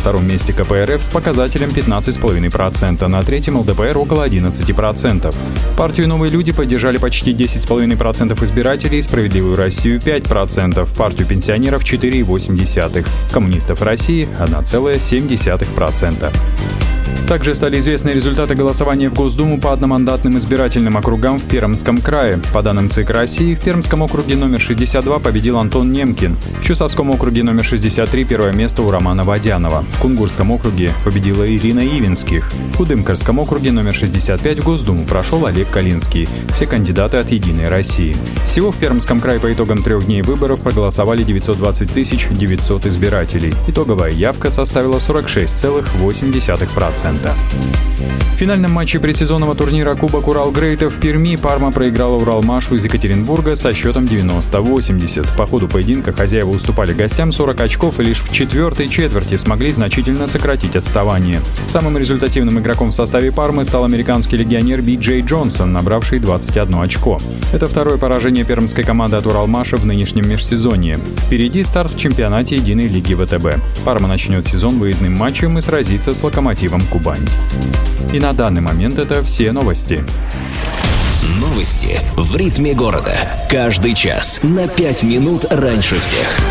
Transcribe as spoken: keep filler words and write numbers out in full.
втором месте ка пэ эр эф с показателем пятнадцать целых пять десятых процента, на третьем эл дэ пэ эр около одиннадцать процентов. Партию «Новые люди» поддержали почти десять целых пять десятых процента избирателей, «Справедливую Россию» пять процентов, партию пенсионеров четыре целых восемь десятых процента, коммунистов России один целых семь десятых процента. Также стали известны результаты голосования в Госдуму по одномандатным избирательным округам в Пермском крае. По данным ЦИК России, в Пермском округе номер шестьдесят два победил Антон Немкин. В Чусовском округе номер шестьдесят три первое место у Романа Водянова. В Кунгурском округе победила Ирина Ивинских. В Удымкарском округе номер шестьдесят пять в Госдуму прошел Олег Калинский. Все кандидаты от «Единой России». Всего в Пермском крае по итогам трех дней выборов проголосовали девятьсот двадцать тысяч девятьсот избирателей. Итоговая явка составила сорок шесть целых восемь десятых процента. В финальном матче предсезонного турнира Кубок Уралгрейта в Перми Парма проиграла Уралмашу из Екатеринбурга со счетом девяносто восемьдесят. По ходу поединка хозяева уступали гостям сорок очков и лишь в четвертой четверти смогли значительно сократить отставание. Самым результативным игроком в составе Пармы стал американский легионер Би Джей Джонсон, набравший двадцать одно очко. Это второе поражение пермской команды от Уралмаша в нынешнем межсезонье. Впереди старт в чемпионате Единой лиги вэ тэ бэ. Парма начнет сезон выездным матчем и сразится с Локомотивом Кубань. И на данный момент это все новости. Новости в ритме города. Каждый час на пять минут раньше всех.